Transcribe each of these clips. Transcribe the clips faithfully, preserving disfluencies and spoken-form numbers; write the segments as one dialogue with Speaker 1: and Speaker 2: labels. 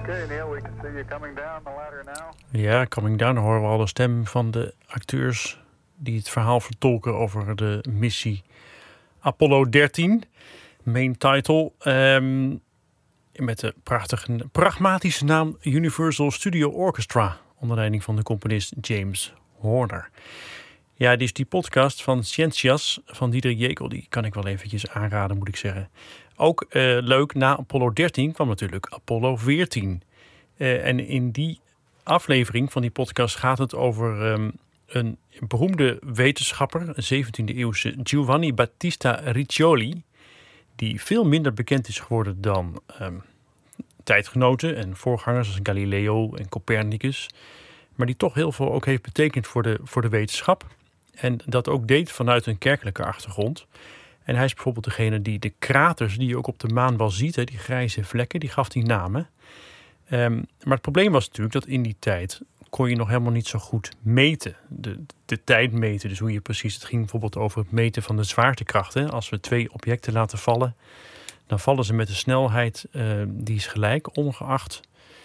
Speaker 1: Okay, Neil, we can see you coming down the ladder now.
Speaker 2: Ja, coming down, dan horen we al de stem van de acteurs die het verhaal vertolken over de missie Apollo dertien. Main title. Um, met de prachtige, pragmatische naam Universal Studio Orchestra. Onder leiding van de componist James Horner. Ja, die is die podcast van Scientias van Diederik Jekyll. Die kan ik wel eventjes aanraden, moet ik zeggen. Ook uh, leuk, na Apollo dertien kwam natuurlijk Apollo veertien. Uh, en in die aflevering van die podcast gaat het over um, een beroemde wetenschapper, een zeventiende eeuwse Giovanni Battista Riccioli, die veel minder bekend is geworden dan um, tijdgenoten en voorgangers als Galileo en Copernicus, maar die toch heel veel ook heeft betekend voor de, voor de wetenschap. En dat ook deed vanuit een kerkelijke achtergrond. En hij is bijvoorbeeld degene die de kraters die je ook op de maan wel ziet, hè, die grijze vlekken, die gaf die namen. Um, maar het probleem was natuurlijk dat in die tijd kon je nog helemaal niet zo goed meten. De, de tijd meten, dus hoe je precies... Het ging bijvoorbeeld over het meten van de zwaartekracht. Hè. Als we twee objecten laten vallen, dan vallen ze met een snelheid uh, die is gelijk, ongeacht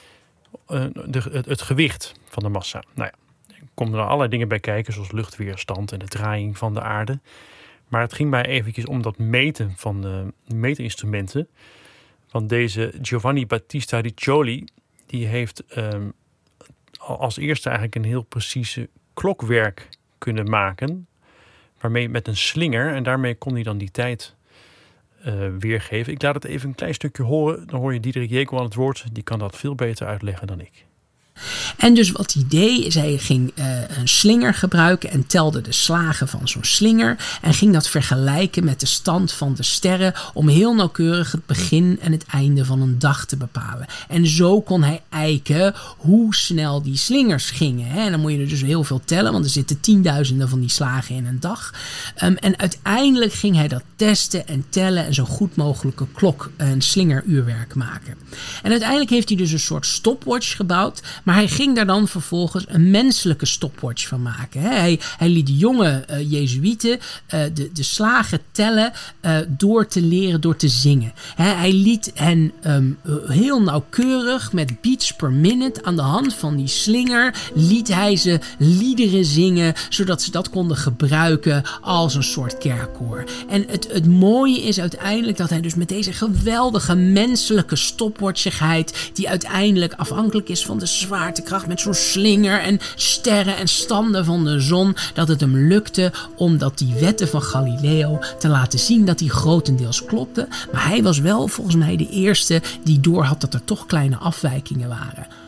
Speaker 2: uh, de, het, het gewicht van de massa. Nou ja, er komen er allerlei dingen bij kijken, zoals luchtweerstand en de draaiing van de aarde. Maar het ging mij eventjes om dat meten van de meetinstrumenten. Want deze Giovanni Battista Riccioli, die heeft um, als eerste eigenlijk een heel precieze klokwerk kunnen maken. Waarmee met een slinger, en daarmee kon hij dan die tijd uh, weergeven. Ik laat het even een klein stukje horen. Dan hoor je Diederik Jekyll aan het woord. Die kan dat veel beter uitleggen dan ik.
Speaker 3: En dus wat hij deed, is hij ging uh, een slinger gebruiken en telde de slagen van zo'n slinger. En ging dat vergelijken met de stand van de sterren om heel nauwkeurig het begin en het einde van een dag te bepalen. En zo kon hij eiken hoe snel die slingers gingen. Hè? En dan moet je er dus heel veel tellen, want er zitten tienduizenden van die slagen in een dag. Um, en uiteindelijk ging hij dat testen en tellen en zo goed mogelijke klok- en slingeruurwerk maken. En uiteindelijk heeft hij dus een soort stopwatch gebouwd. Maar hij ging daar dan vervolgens een menselijke stopwatch van maken. Hij, hij liet jonge uh, Jezuïeten uh, de, de slagen tellen uh, door te leren, door te zingen. Hij liet hen um, heel nauwkeurig met beats per minute aan de hand van die slinger liet hij ze liederen zingen, zodat ze dat konden gebruiken als een soort kerkkoor. En het, het mooie is uiteindelijk dat hij dus met deze geweldige menselijke stopwatchigheid, die uiteindelijk afhankelijk is van de zwaartekracht met zo'n slinger en sterren en standen van de zon, dat het hem lukte om dat die wetten van Galileo te laten zien dat die grotendeels klopten. Maar hij was wel volgens mij de eerste die doorhad dat er toch kleine afwijkingen waren.